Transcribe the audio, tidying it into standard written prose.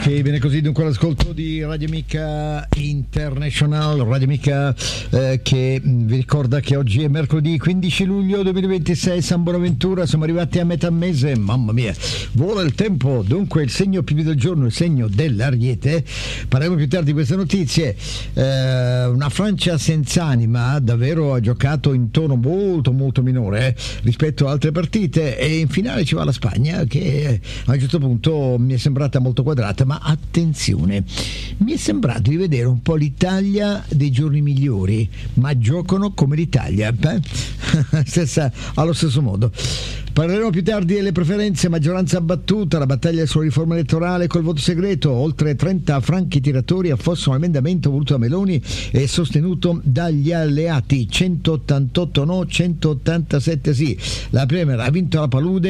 Ok, bene così, dunque l'ascolto di Radio Amica International, Radio Amica che vi ricorda che oggi è mercoledì 15 luglio 2026, San Bonaventura, siamo arrivati a metà mese, mamma mia, vola il tempo. Dunque il segno più del giorno, il segno dell'Ariete. Parleremo più tardi di queste notizie. Una Francia senza anima, davvero ha giocato in tono molto minore rispetto a altre partite, e in finale ci va la Spagna che a un certo punto mi è sembrata molto quadrata, ma attenzione, mi è sembrato di vedere un po' l'Italia dei giorni migliori, ma giocano come l'Italia allo stesso modo. Parleremo più tardi delle preferenze, maggioranza battuta, la battaglia sulla riforma elettorale col voto segreto, oltre 30 franchi tiratori affossano l'emendamento voluto da Meloni e sostenuto dagli alleati, 188 no, 187 sì. La Premier ha vinto la palude